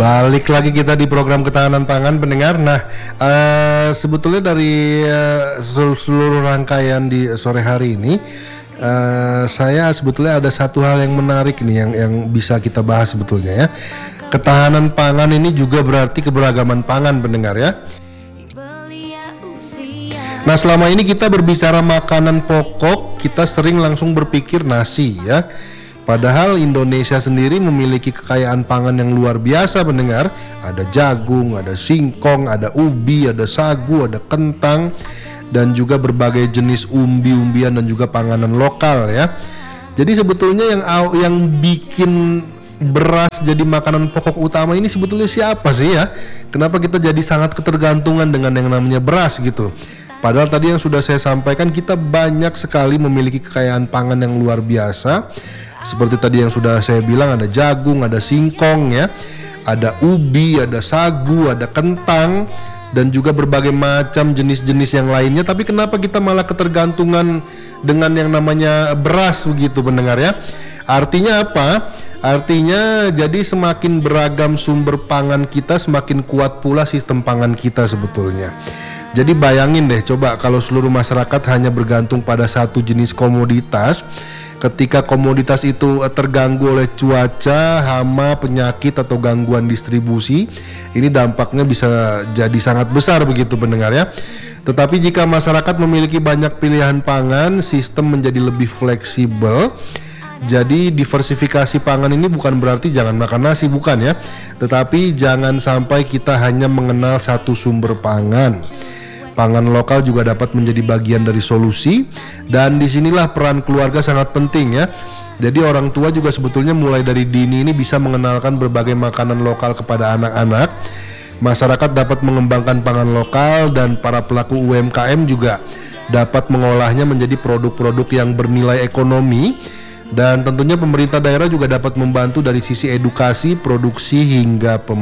Balik lagi kita di program ketahanan pangan pendengar. Nah, sebetulnya dari seluruh rangkaian di sore hari ini, saya sebetulnya ada satu hal yang menarik nih yang bisa kita bahas sebetulnya ya. Ketahanan pangan ini juga berarti keberagaman pangan pendengar ya. Nah, selama ini kita berbicara makanan pokok, kita sering langsung berpikir nasi ya. Padahal Indonesia sendiri memiliki kekayaan pangan yang luar biasa pendengar. Ada jagung, ada singkong, ada ubi, ada sagu, ada kentang, dan juga berbagai jenis umbi-umbian dan juga panganan lokal ya. Jadi sebetulnya yang bikin beras jadi makanan pokok utama ini sebetulnya siapa sih ya? Kenapa kita jadi sangat ketergantungan dengan yang namanya beras gitu? Padahal tadi yang sudah saya sampaikan, kita banyak sekali memiliki kekayaan pangan yang luar biasa. Seperti tadi yang sudah saya bilang, ada jagung, ada singkong ya, ada ubi, ada sagu, ada kentang, dan juga berbagai macam jenis-jenis yang lainnya. Tapi kenapa kita malah ketergantungan dengan yang namanya beras begitu pendengar ya? Artinya apa? Artinya jadi semakin beragam sumber pangan kita, semakin kuat pula sistem pangan kita sebetulnya. Jadi bayangin deh, coba kalau seluruh masyarakat hanya bergantung pada satu jenis komoditas, ketika komoditas itu terganggu oleh cuaca, hama, penyakit atau gangguan distribusi, ini dampaknya bisa jadi sangat besar begitu pendengar ya. Tetapi jika masyarakat memiliki banyak pilihan pangan, sistem menjadi lebih fleksibel. Jadi diversifikasi pangan ini bukan berarti jangan makan nasi, bukan ya. Tetapi jangan sampai kita hanya mengenal satu sumber pangan. Pangan lokal juga dapat menjadi bagian dari solusi, dan disinilah peran keluarga sangat penting ya. Jadi orang tua juga sebetulnya mulai dari dini ini bisa mengenalkan berbagai makanan lokal kepada anak-anak. Masyarakat dapat mengembangkan pangan lokal, dan para pelaku UMKM juga dapat mengolahnya menjadi produk-produk yang bernilai ekonomi. Dan tentunya pemerintah daerah juga dapat membantu dari sisi edukasi, produksi hingga pemasaran.